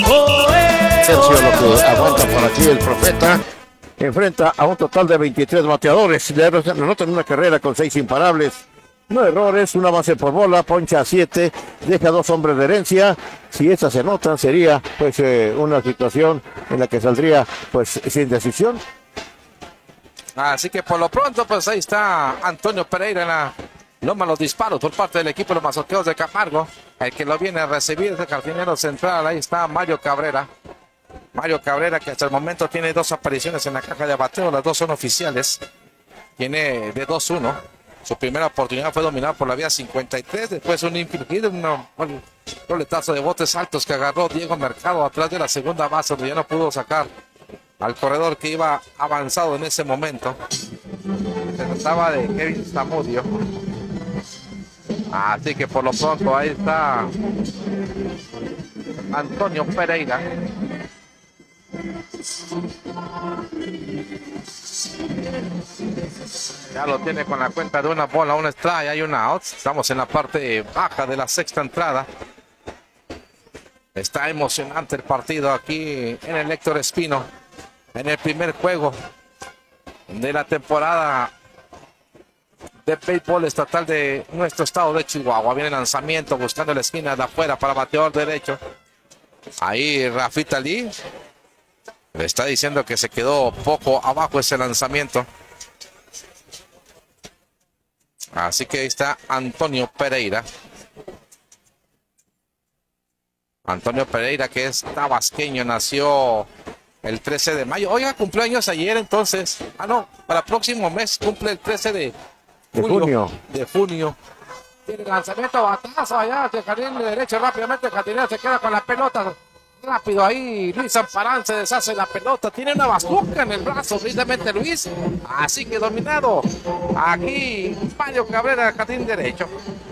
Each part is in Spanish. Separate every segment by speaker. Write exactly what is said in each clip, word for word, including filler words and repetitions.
Speaker 1: Sergio, lo que aguanta por aquí el Profeta. Enfrenta a un total de veintitrés bateadores. Le anotan una carrera con seis imparables. No errores, una base por bola, poncha a siete, deja dos hombres de herencia. Si estas se anotan, sería pues eh, una situación en la que saldría pues sin decisión.
Speaker 2: Así que por lo pronto, pues ahí está Antonio Pereira en la loma los disparos por parte del equipo de los mazorqueros de Camargo. El que lo viene a recibir es el jardinero central. Ahí está Mario Cabrera. Mario Cabrera, que hasta el momento tiene dos apariciones en la caja de bateo, las dos son oficiales. Tiene de dos uno. Su primera oportunidad fue dominada por la vía cincuenta y tres, después un infligido, un roletazo de botes altos que agarró Diego Mercado atrás de la segunda base, donde ya no pudo sacar al corredor que iba avanzado en ese momento. Se trataba de Kevin Zamudio. Así que por lo pronto ahí está Antonio Pereira. Ya lo tiene con la cuenta de una bola, un strike, hay una out. Estamos en la parte baja de la sexta entrada. Está emocionante el partido aquí en el Héctor Espino, en el primer juego de la temporada de béisbol estatal de nuestro estado de Chihuahua. Viene el lanzamiento buscando la esquina de afuera para bateador derecho. Ahí Rafita Lee le está diciendo que se quedó poco abajo ese lanzamiento. Así que ahí está Antonio Pereira. Antonio Pereira, que es tabasqueño, nació el trece de mayo. Oiga, cumpleaños ayer entonces. Ah, no, para el próximo mes cumple el trece de junio.
Speaker 1: De junio.
Speaker 2: De junio. Tiene lanzamiento batazo allá, de jardín de derecho rápidamente. El jardinero se queda con la pelota. Rápido ahí, Luis Amparán se deshace la pelota. Tiene una bazuca en el brazo, precisamente Luis. Así que dominado. Aquí Mario Cabrera, jardín derecho.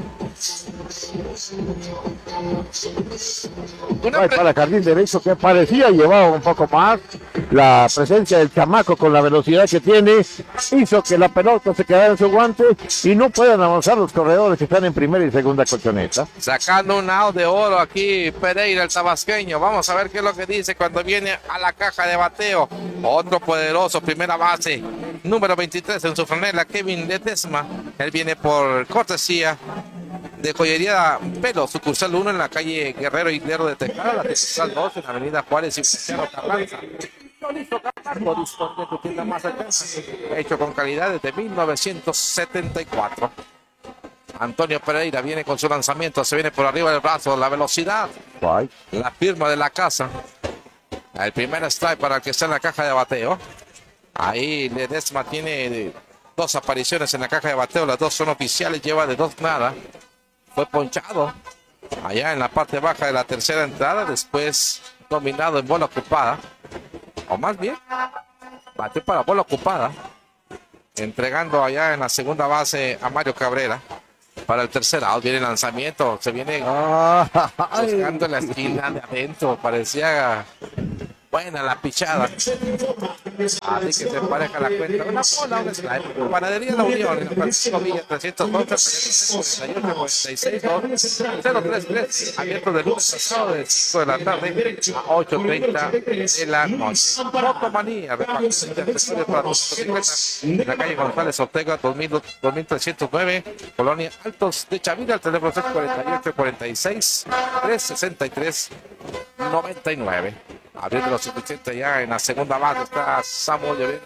Speaker 1: Ay, para jardín derecho, que parecía llevaba un poco más. La presencia del chamaco con la velocidad que tiene hizo que la pelota se quedara en su guante y no puedan avanzar los corredores que están en primera y segunda colchoneta.
Speaker 2: Sacando un out de oro aquí Pereira, el tabasqueño. Vamos a ver qué es lo que dice cuando viene a la caja de bateo. Otro poderoso, primera base, número veintitrés en su franela, Kevin Ledesma. Él viene por cortesía de Joyería Pelo, sucursal uno en la calle Guerrero Higuero de Tejada, la sucursal dos en la avenida Juárez y Feliciano Carranza. Listo, Camargo, dispone de tu tienda más cercana, hecho con calidad desde mil novecientos setenta y cuatro. Antonio Pereira viene con su lanzamiento, se viene por arriba del brazo, la velocidad,
Speaker 1: Bye.
Speaker 2: la firma de la casa. El primer strike para el que está en la caja de bateo. Ahí Ledesma tiene dos apariciones en la caja de bateo, las dos son oficiales, lleva de dos nada. Fue ponchado allá en la parte baja de la tercera entrada, después dominado en bola ocupada, o más bien bate para bola ocupada, entregando allá en la segunda base a Mario Cabrera para el tercer out. Viene el lanzamiento, se viene buscando en la esquina de adentro, parecía buena la pichada. Así que se empareja la cuenta. Una bola, un strike. Panadería La Unión, en Francisco Villa trescientos once, cuarenta y ocho, cuarenta y seis, cero treinta y tres. Abierto de lunes a sábado de cinco de la tarde a ocho treinta de la noche. Motomanía, repartición de accesorios para motocicletas en la calle González Ortega, dos mil trescientos nueve, Colonia Altos de Chavira. El teléfono es cuarenta y ocho, cuarenta y seis, trescientos sesenta y tres, noventa y nueve. Abriendo lo suficiente ya en la segunda base está Samuel Llorena,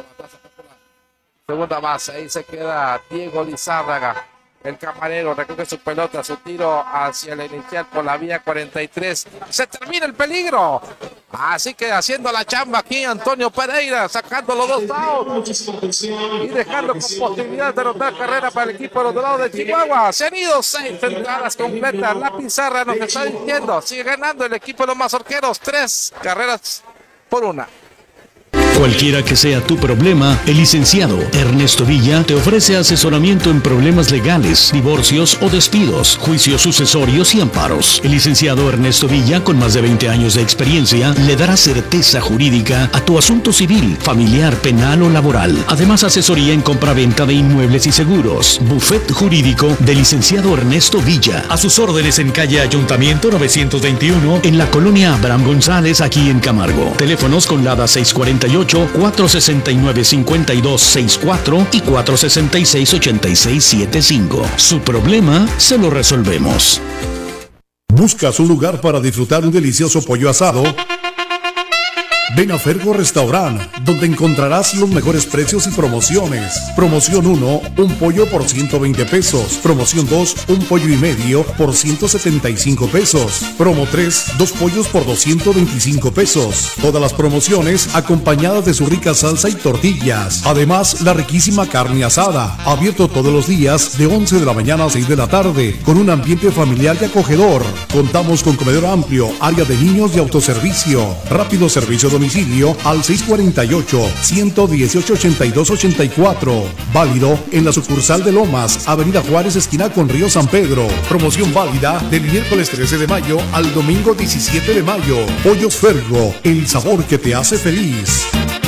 Speaker 2: segunda base, ahí se queda Diego Lizárraga, el camarero recoge su pelota, su tiro hacia la inicial por la vía cuarenta y tres, se termina el peligro, así que haciendo la chamba aquí Antonio Pereira, sacando los dos outs y dejando con posibilidad de anotar carrera para el equipo de los Dorados de Chihuahua. Se han ido seis entradas completas, la pizarra nos está diciendo, sigue ganando el equipo de los mazorqueros, tres carreras por una.
Speaker 3: Cualquiera que sea tu problema, el licenciado Ernesto Villa te ofrece asesoramiento en problemas legales, divorcios o despidos, juicios sucesorios y amparos. El licenciado Ernesto Villa, con más de veinte años de experiencia, le dará certeza jurídica a tu asunto civil, familiar, penal o laboral. Además, asesoría en compraventa de inmuebles y seguros. Buffet jurídico del licenciado Ernesto Villa. A sus órdenes en calle Ayuntamiento novecientos veintiuno, en la colonia Abraham González, aquí en Camargo. Teléfonos con LADA seis cuarenta y ocho, cuatro sesenta y nueve, cincuenta y dos sesenta y cuatro y cuatro sesenta y seis, ochenta y seis setenta y cinco. Su problema se lo resolvemos.
Speaker 4: ¿Buscas un lugar para disfrutar un delicioso pollo asado? Ven a Fergo Restaurant, donde encontrarás los mejores precios y promociones. Promoción uno, un pollo por ciento veinte pesos. Promoción dos, un pollo y medio por ciento setenta y cinco pesos. Promo tres, dos pollos por doscientos veinticinco pesos. Todas las promociones acompañadas de su rica salsa y tortillas. Además, la riquísima carne asada. Abierto todos los días de once de la mañana a seis de la tarde, con un ambiente familiar y acogedor. Contamos con comedor amplio, área de niños y autoservicio. Rápido servicio domiciliario. Domicilio al seis cuarenta y ocho, ciento dieciocho, ochenta y dos ochenta y cuatro. Válido en la sucursal de Lomas, Avenida Juárez, esquina con Río San Pedro. Promoción válida del miércoles trece de mayo al domingo diecisiete de mayo. Pollos Fergo, el sabor que te hace feliz.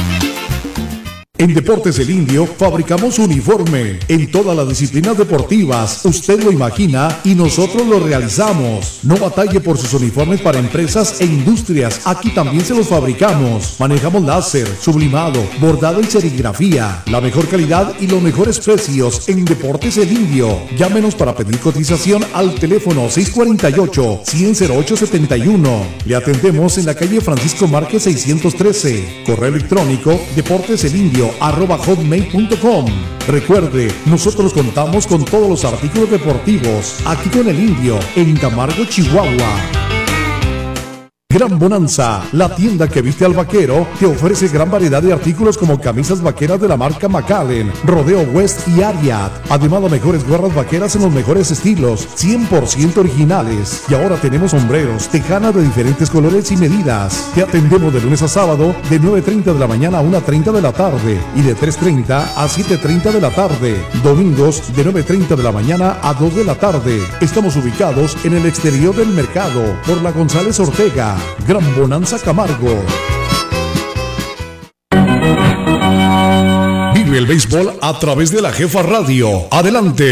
Speaker 4: En Deportes El Indio fabricamos uniforme en todas las disciplinas deportivas. Usted lo imagina y nosotros lo realizamos. No batalle por sus uniformes para empresas e industrias. Aquí también se los fabricamos. Manejamos láser, sublimado, bordado y serigrafía. La mejor calidad y los mejores precios en Deportes El Indio. Llámenos para pedir cotización al teléfono seis cuarenta y ocho, cien, cero ocho setenta y uno. Le atendemos en la calle Francisco Márquez seiscientos trece. Correo electrónico deporteselindio arroba hotmail punto com. Recuerde, nosotros contamos con todos los artículos deportivos aquí con El Indio en Camargo, Chihuahua. Gran Bonanza, la tienda que viste al vaquero, te ofrece gran variedad de artículos como camisas vaqueras de la marca Macallen, Rodeo West y Ariat. Además, las mejores gorras vaqueras en los mejores estilos, cien por ciento originales. Y ahora tenemos sombreros, tejanas de diferentes colores y medidas. Te atendemos de lunes a sábado de nueve treinta de la mañana a una treinta de la tarde y de tres treinta a siete treinta de la tarde. Domingos de nueve treinta de la mañana a dos de la tarde. Estamos ubicados en el exterior del mercado por la González Ortega. Gran Bonanza Camargo. Vive el béisbol a través de la Jefa Radio. Adelante.